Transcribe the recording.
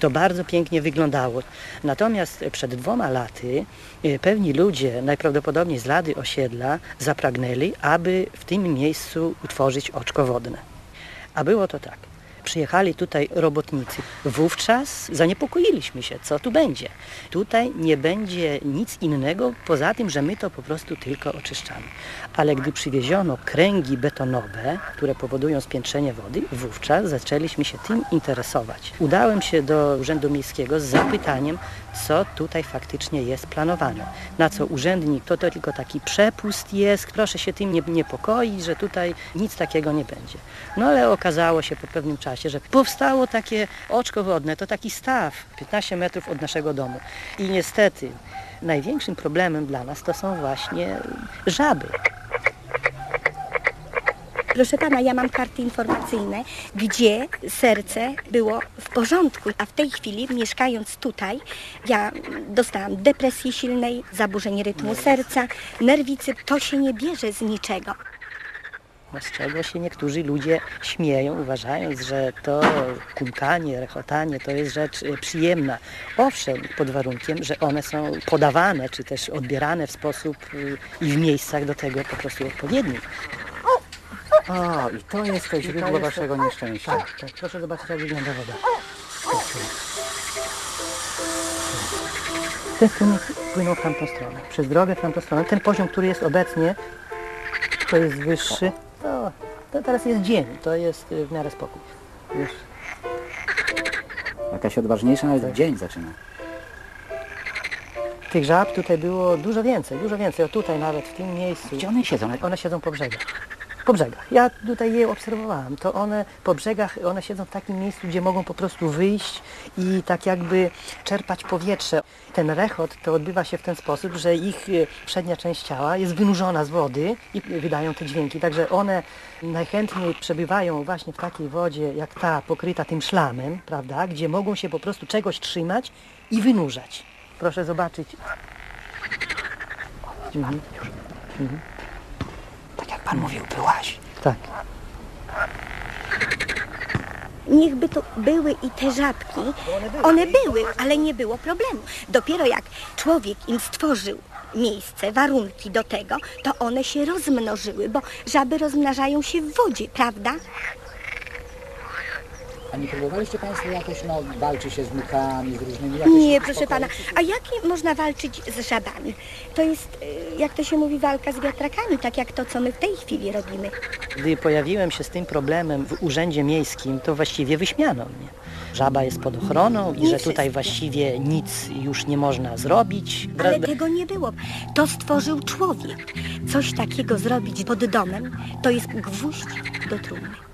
to bardzo pięknie wyglądało. Natomiast przed 2 laty pewni ludzie, najprawdopodobniej z lady osiedla, zapragnęli, aby w tym miejscu utworzyć oczko wodne. A było to tak. Przyjechali tutaj robotnicy. Wówczas zaniepokoiliśmy się, co tu będzie. Tutaj nie będzie nic innego, poza tym, że my to po prostu tylko oczyszczamy. Ale gdy przywieziono kręgi betonowe, które powodują spiętrzenie wody, wówczas zaczęliśmy się tym interesować. Udałem się do Urzędu Miejskiego z zapytaniem, co tutaj faktycznie jest planowane. Na co urzędnik, to tylko taki przepust jest, proszę się tym nie niepokoić, że tutaj nic takiego nie będzie. No ale okazało się po pewnym czasie, że powstało takie oczko wodne, to taki staw 15 metrów od naszego domu. I niestety największym problemem dla nas to są właśnie żaby. Proszę pana, ja mam karty informacyjne, gdzie serce było w porządku, a w tej chwili, mieszkając tutaj, ja dostałam depresji silnej, zaburzeń rytmu serca, nerwicy, to się nie bierze z niczego. Z czego się niektórzy ludzie śmieją, uważając, że to kumkanie, rechotanie to jest rzecz przyjemna. Owszem, pod warunkiem, że one są podawane, czy też odbierane w sposób i w miejscach do tego po prostu odpowiednich. O, i to jest to źródło waszego nieszczęścia. Tak, tak, proszę zobaczyć, jak wygląda woda. Ten strumyk płynął w tamtą stronę, przez drogę w tamtą stronę. Ten poziom, który jest obecnie, to jest wyższy. To teraz jest dzień, to jest w miarę spokój. Już. Jakaś odważniejsza nawet w dzień zaczyna. Tych żab tutaj było dużo więcej. O tutaj nawet, w tym miejscu. Gdzie one siedzą? One siedzą po brzegach. Po brzegach. Ja tutaj je obserwowałem. To one po brzegach, one siedzą w takim miejscu, gdzie mogą po prostu wyjść i tak jakby czerpać powietrze. Ten rechot to odbywa się w ten sposób, że ich przednia część ciała jest wynurzona z wody i wydają te dźwięki. Także one najchętniej przebywają właśnie w takiej wodzie, jak ta pokryta tym szlamem, prawda, gdzie mogą się po prostu czegoś trzymać i wynurzać. Proszę zobaczyć. Tak jak pan mówił, byłaś. Tak. Niechby to były i te żabki, one były, ale nie było problemu. Dopiero jak człowiek im stworzył miejsce, warunki do tego, to one się rozmnożyły, bo żaby rozmnażają się w wodzie, prawda? A nie próbowaliście państwo jakoś, walczy się z muchami, z różnymi... Nie, proszę pana. A jak można walczyć z żabami? To jest, jak to się mówi, walka z wiatrakami, tak jak to, co my w tej chwili robimy. Gdy pojawiłem się z tym problemem w urzędzie miejskim, to właściwie wyśmiano mnie. Żaba jest pod ochroną i że tutaj właściwie nic już nie można zrobić. Ale tego nie było. To stworzył człowiek. Coś takiego zrobić pod domem, to jest gwóźdź do trumny.